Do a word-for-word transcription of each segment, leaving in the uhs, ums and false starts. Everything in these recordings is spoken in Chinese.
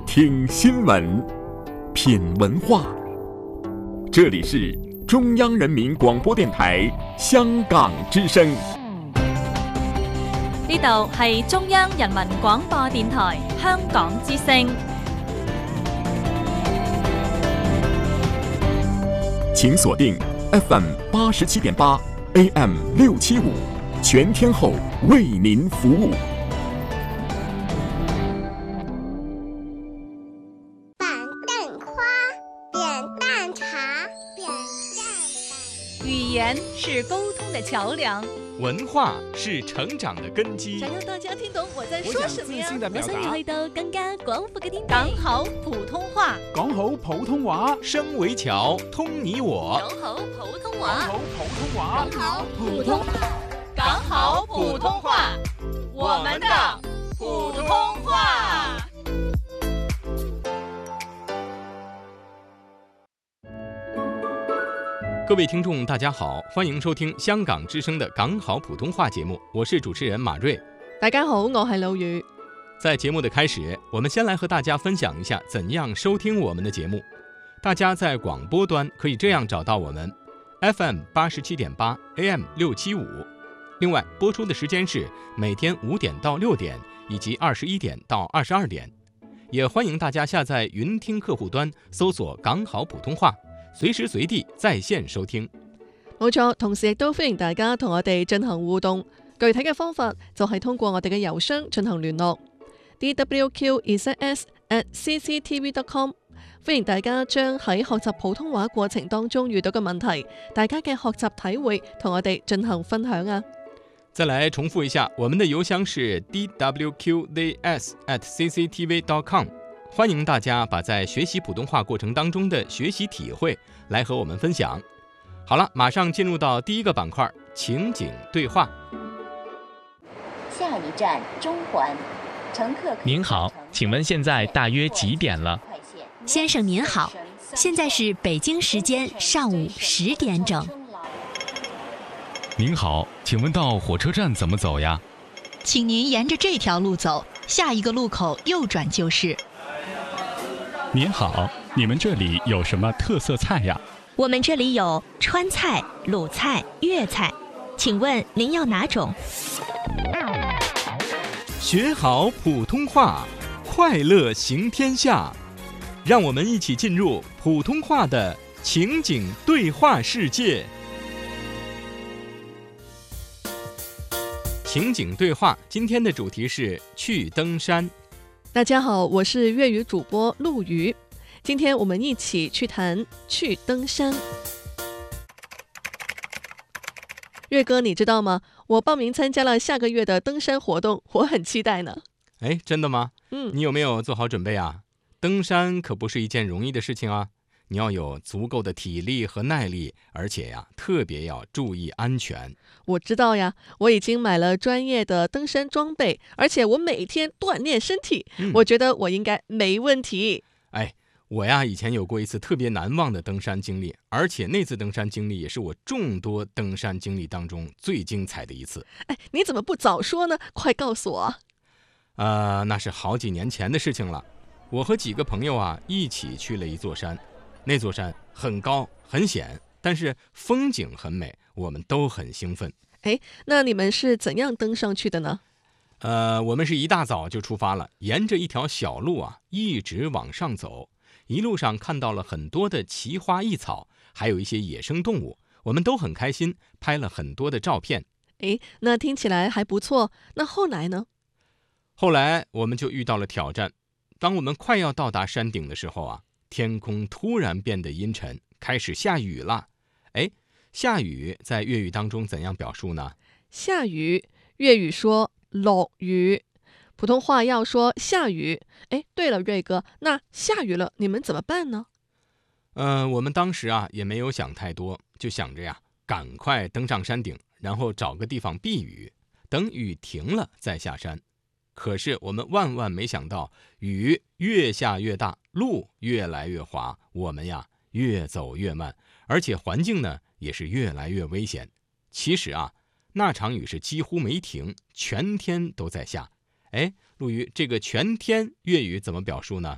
听新闻，品文化。这里是中央人民廣播電台香港之聲。 呢度係中央人民廣播電台香港之聲。 請鎖定 F M 八十七點八 A M 六七五，全天候為您服務。 語言是溝通的橋樑， 文化是成長的根基。 想讓大家聽懂我在說什麼呀？ 我想要去到更加廣闊嘅天地。 講好普通話， 講好普通話， 聲為橋，通你我。 講好普通話， 講好普通話， 講好普通話，講好普通話，我們的普通話。 各位聽眾大家好，歡迎收聽香港之聲的港好普通話節目，我是主持人馬瑞。 大家好，我係老宇。 在節目的開始，我們先來和大家分享一下怎樣收聽我們的節目。大家在廣播端可以這樣找到我們 F M 八十七點八 A M 六七五，另外播出的時間是每天五點到六點以及二十一點到二十二點。也歡迎大家下載雲聽客戶端搜索港好普通話，隨時隨地在線收聽。 冇錯，同時亦都歡迎大家同我哋進行互動，具體嘅方法就係通過我哋嘅郵箱進行聯絡 d w q z s at c c t v dot com。 歡迎大家將喺學習普通話過程當中遇到嘅問題，大家嘅學習體會同我哋進行分享啊。 再來重複一下，我們的郵箱是 d w q z s at c c t v dot com。歡迎大家把在學習普通話過程當中的學習體會來和我們分享。好了，馬上進入到第一個板塊，情景對話。 下一站中環，乘客。 您好，請問現在大約幾點了？ 先生您好，現在是北京時間上午十點整。 您好，請問到火車站怎麼走呀？ 請您沿着這條路走，下一個路口右轉就是。 您好，你們這裡有什麼特色菜呀？ 我們這裡有川菜、魯菜、粵菜，請問您要哪種？ 學好普通話，快樂行天下。讓我們一起進入普通話的情景對話世界。情景對話，今天的主題是去登山。 大家好，我是粵語主播陸瑜，今天我們一起去談去登山。月哥，你知道嗎？我報名參加了下個月的登山活動，我很期待呢。 哎，真的嗎？ 嗯， 你有沒有做好準備啊？登山可不是一件容易的事情啊，你要有足夠的體力和耐力，而且呀，特別要注意安全。 我知道呀，我已經買了專業的登山裝備，而且我每天鍛鍊身體，嗯，我覺得我應該沒問題。 哎，我呀以前有過一次特別難忘的登山經歷，而且那次登山經歷也是我眾多登山經歷當中最精彩的一次。 哎，你怎麼不早說呢？快告訴我。 呃，那是好幾年前的事情了。我和幾個朋友啊一起去了一座山，那座山很高很險，但是風景很美，我們都很興奮。 哎，那你們是怎樣登上去的呢？ 呃，我們是一大早就出發了，沿着一條小路啊一直往上走，一路上看到了很多的奇花異草，還有一些野生動物，我們都很開心，拍了很多的照片。 哎，那聽起來還不錯，那後來呢？ 後來我們就遇到了挑戰。當我們快要到達山頂的時候啊，天空突然變得陰沉，開始下雨了。哎，下雨在粵語當中怎樣表述呢？ 下雨，粵語說落雨，普通話要說下雨。哎，對了，瑞哥，那下雨了，你們怎麼辦呢？ 呃，我們當時啊也沒有想太多，就想着呀，趕快登上山頂，然後找個地方避雨，等雨停了再下山。可是我們萬萬沒想到，雨越下越大，路越來越滑，我們呀越走越慢，而且環境呢也是越來越危險。其實啊，那場雨是幾乎沒停，全天都在下。哎，陸瑜，這個全天粵語怎麼表述呢？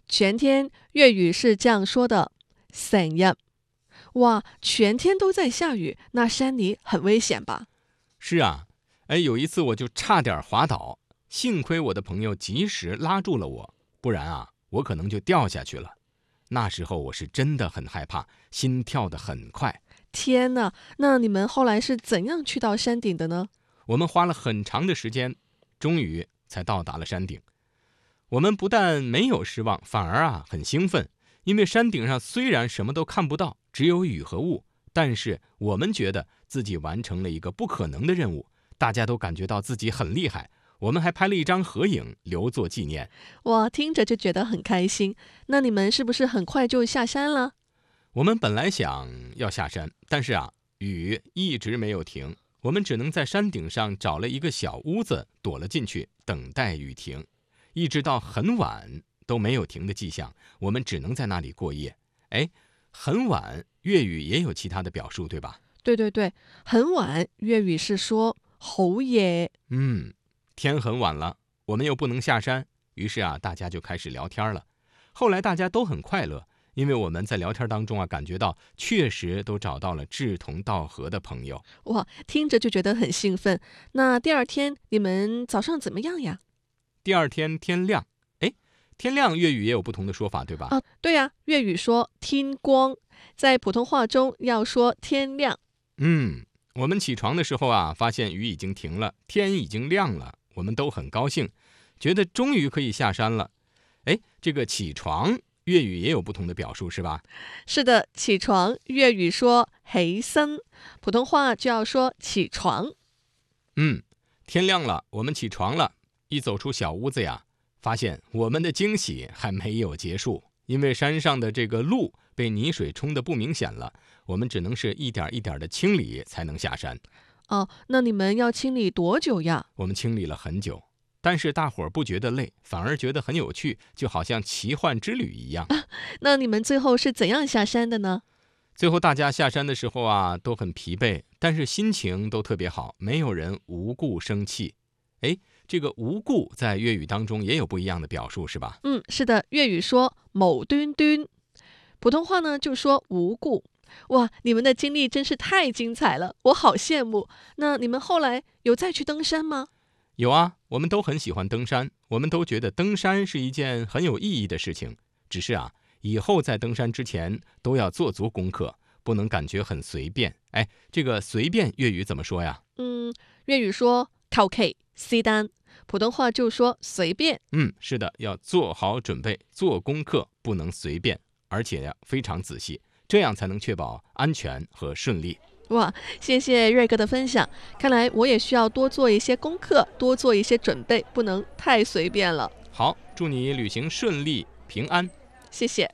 全天粤语是这样说的，成日。哇，全天都在下雨，那山里很危险吧？ 是啊，哎，有一次我就差点滑倒，幸亏我的朋友及时拉住了我，不然啊，我可能就掉下去了。那时候我是真的很害怕，心跳得很快。 天哪，那你们后来是怎样去到山顶的呢？ 我们花了很长的时间，终于才到达了山顶。我们不但没有失望，反而啊很兴奋，因为山顶上虽然什么都看不到，只有雨和雾，但是我们觉得自己完成了一个不可能的任务，大家都感觉到自己很厉害。我们还拍了一张合影留作纪念。 哇，听着就觉得很开心。那你们是不是很快就下山了？ 我们本来想要下山，但是啊，雨一直没有停，我们只能在山顶上找了一个小屋子躲了进去，等待雨停。一直到很晚都没有停的迹象，我们只能在那里过夜。哎，很晚粤语也有其他的表述，对吧？ 对对对，很晚粤语是说好夜。 嗯，天很晚了，我们又不能下山，于是啊，大家就开始聊天了。后来大家都很快乐，因为我们在聊天当中啊，感觉到确实都找到了志同道合的朋友。 哇，听着就觉得很兴奋。那第二天你们早上怎么样呀？ 第二天天亮，哎，天亮粤语也有不同的说法，对吧？ 啊，对呀，粤语说天光，在普通话中要说天亮。 嗯，我们起床的时候啊，发现雨已经停了，天已经亮了，我们都很高兴，觉得终于可以下山了。哎，这个起床粤语也有不同的表述，是吧？ 是的，起床粤语说起身，普通话就要说起床。 嗯，天亮了，我们起床了。一走出小屋子呀，发现我们的惊喜还没有结束，因为山上的这个路被泥水冲得不明显了，我们只能是一点一点的清理才能下山。 哦，那你们要清理多久呀？ 我们清理了很久，但是大伙儿不觉得累，反而觉得很有趣，就好像奇幻之旅一样。 啊，那你们最后是怎样下山的呢？ 最后大家下山的时候啊，都很疲惫，但是心情都特别好，没有人无故生气。哎，这个无故在粤语当中也有不一样的表述，是吧？ 嗯，是的，粤语说某端端，普通话呢就说无故。哇，你们的经历真是太精彩了，我好羡慕。那你们后来有再去登山吗？ 有啊，我们都很喜欢登山，我们都觉得登山是一件很有意义的事情。只是啊，以后在登山之前都要做足功课，不能感觉很随便。哎，这个随便粤语怎么说呀？ 嗯，粤语说求其是但，普通话就说随便。 嗯，是的，要做好准备，做功课，不能随便，而且要非常仔细，这样才能确保安全和顺利。 哇，谢谢瑞哥的分享，看来我也需要多做一些功课，多做一些准备，不能太随便了。 好，祝你旅行顺利平安。 谢谢。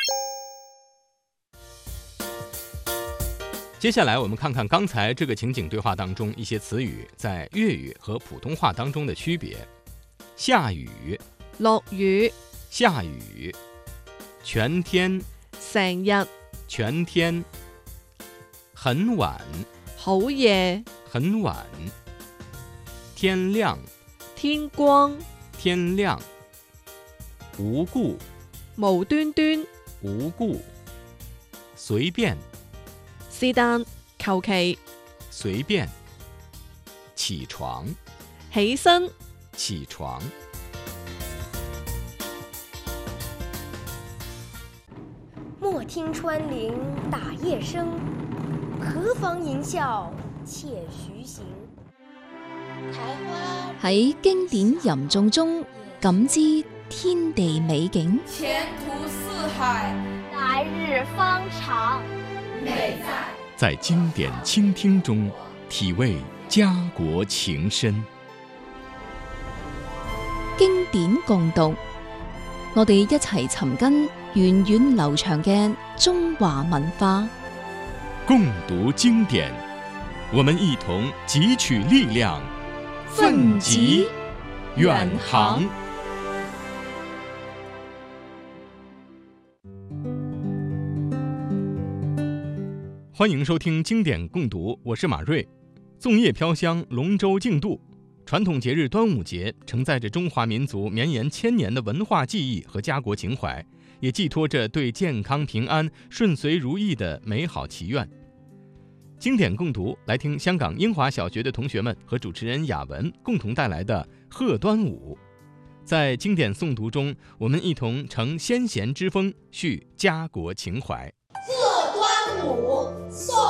接下来我们看看刚才这个情景对话当中一些词语在粤语和普通话当中的区别。下雨， 落雨， 下雨，全天， 成日， 全天，很晚， 好夜， 很晚，天亮， 天光， 天亮，无故， 無端端， 无故，随便， 是但，求其， 随便，起床， 起身， 起床。 莫听穿林打叶声，何妨吟啸且徐行。 喺經典吟誦中感知天地美景， 前途似海， 来日方长。 美在在经典倾聽中體味家國情深。 經典共讀，我哋一齊尋根源遠流長嘅中華文化。 共讀經典，我們一同汲取力量，奮楫遠航。 歡迎收聽經典共讀，我是馬瑞。粽葉飄香，龍舟競渡， 传统节日端午节承载着中华民族绵延千年的文化记忆和家国情怀，也寄托着对健康平安、顺遂如意的美好祈愿。经典共读，来听香港英华小学的同学们和主持人雅文共同带来的贺端午。在经典诵读中，我们一同乘先贤之风，续家国情怀。 贺端午，宋